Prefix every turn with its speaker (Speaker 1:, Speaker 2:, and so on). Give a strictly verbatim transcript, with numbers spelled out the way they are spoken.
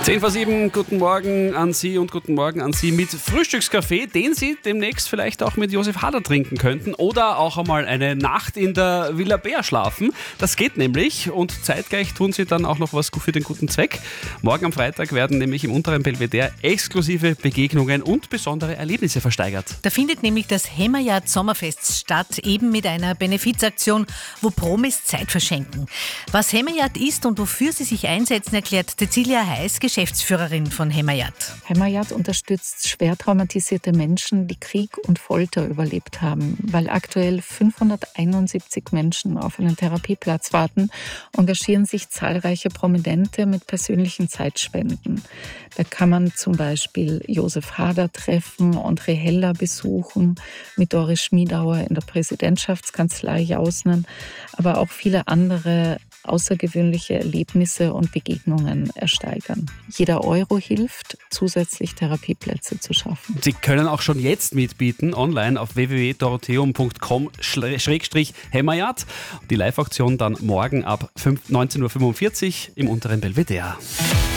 Speaker 1: zehn vor sieben, guten Morgen an Sie und guten Morgen an Sie mit Frühstückskaffee, den Sie demnächst vielleicht auch mit Josef Hader trinken könnten oder auch einmal eine Nacht in der Villa Bär schlafen. Das geht nämlich und zeitgleich tun Sie dann auch noch was für den guten Zweck. Morgen am Freitag werden nämlich im unteren Belvedere exklusive Begegnungen und besondere Erlebnisse versteigert.
Speaker 2: Da findet nämlich das Hämmerjahrt Sommerfest statt, eben mit einer Benefizaktion, wo Promis Zeit verschenken. Was Hämmerjahrt ist und wofür sie sich einsetzen, erklärt Cecilia Heiß, Geschäftsführerin von Hämmerjahrt.
Speaker 3: Hämmerjahrt unterstützt schwer traumatisierte Menschen, die Krieg und Folter überlebt haben. Weil aktuell fünfhunderteinundsiebzig Menschen auf einen Therapieplatz warten, engagieren sich zahlreiche Prominente mit persönlichen Zeitspenden. Da kann man zum Beispiel Josef Hader treffen, André Heller besuchen, mit Doris Schmiedauer in der Präsidentschaftskanzlei jausnen, aber auch viele andere außergewöhnliche Erlebnisse und Begegnungen ersteigern. Jeder Euro hilft, zusätzlich Therapieplätze zu schaffen.
Speaker 1: Sie können auch schon jetzt mitbieten, online auf w w w punkt dorotheum punkt com schrägstrich Hämmerjahrt. Die Live-Auktion dann morgen ab neunzehn Uhr fünfundvierzig im unteren Belvedere.